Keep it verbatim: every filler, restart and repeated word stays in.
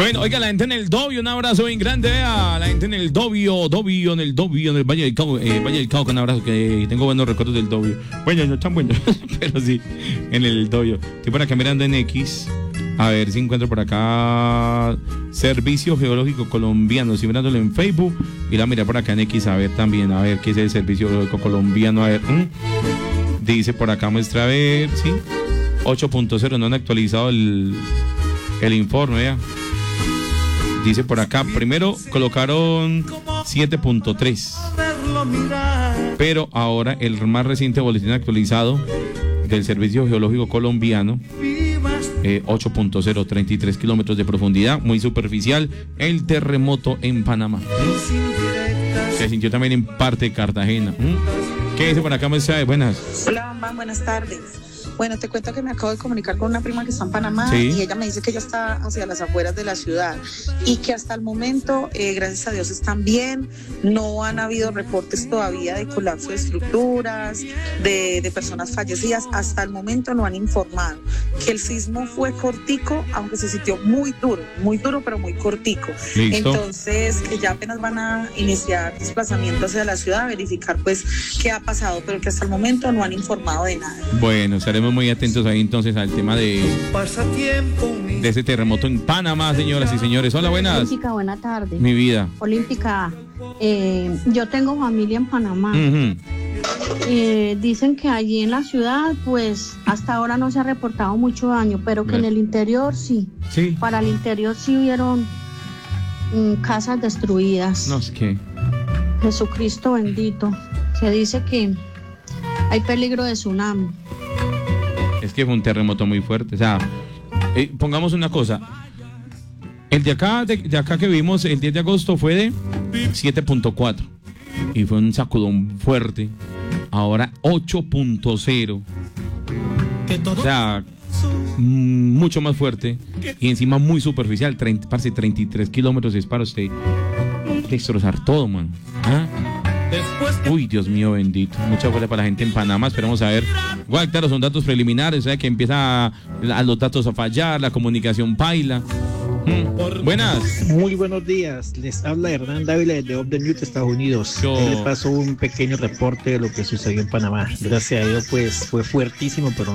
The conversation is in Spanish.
Bueno, oiga, la gente en el Dobio, un abrazo bien grande, vea, la gente en el Dobio, Dobio, en el Dobio, en el Valle del Cauca, eh, Valle del Cauca, un abrazo, que tengo buenos recuerdos del Dobio. Bueno, no tan buenos, pero sí, en el Dobio. Estoy por acá mirando en X, a ver si encuentro por acá Servicio Geológico Colombiano, estoy mirándolo en Facebook, y la miré por acá en X, a ver también, a ver qué es el Servicio Geológico Colombiano, a ver, ¿m? Dice por acá, muestra a ver, sí, ocho punto cero, no han actualizado el, el informe, ya. Dice por acá, primero colocaron siete punto tres, pero ahora el más reciente boletín actualizado del Servicio Geológico Colombiano, eh, ocho punto cero, treinta y tres kilómetros de profundidad, muy superficial, el terremoto en Panamá. ¿Mm? Se sintió también en parte de Cartagena. ¿Mm? ¿Qué dice por acá, mensaje? Buenas. Hola, mamá, buenas tardes. Bueno, te cuento que me acabo de comunicar con una prima que está en Panamá, sí, y ella me dice que ella está hacia las afueras de la ciudad y que hasta el momento, eh, gracias a Dios, están bien. No han habido reportes todavía de colapso de estructuras, de, de personas fallecidas. Hasta el momento no han informado que el sismo fue cortico, aunque se sintió muy duro, muy duro, pero muy cortico. Listo. Entonces, que ya apenas van a iniciar desplazamiento hacia la ciudad, a verificar pues qué ha pasado, pero que hasta el momento no han informado de nada. Bueno, estaremos muy atentos ahí entonces al tema de, de ese terremoto en Panamá, señoras y señores. Hola, buenas. Olímpica, buena tarde. Mi vida. Olímpica, eh, yo tengo familia en Panamá. Uh-huh. Eh, dicen que allí en la ciudad, pues hasta ahora no se ha reportado mucho daño, pero que en el interior sí. Sí. Para el interior sí hubieron mm, casas destruidas. No sé qué. Jesucristo bendito. Se dice que hay peligro de tsunami. Es que fue un terremoto muy fuerte. O sea, eh, pongamos una cosa. El de acá, de, de acá que vimos el diez de agosto fue de siete punto cuatro. Y fue un sacudón fuerte. Ahora ocho punto cero. O sea, m- mucho más fuerte. Y encima muy superficial. treinta, parce, treinta y tres kilómetros es para usted destrozar todo, man. ¿Ah? Uy, Dios mío bendito. Mucha fuerza para la gente en Panamá. Esperamos a ver. Igual, claro, son datos preliminares. O sea, que empieza a, a los datos a fallar, la comunicación paila. Mm. Buenas. Muy buenos días. Les habla Hernán Dávila desde Obdenute, Estados Unidos. Yo... Les paso un pequeño reporte de lo que sucedió en Panamá. Gracias a Dios, pues fue fuertísimo, pero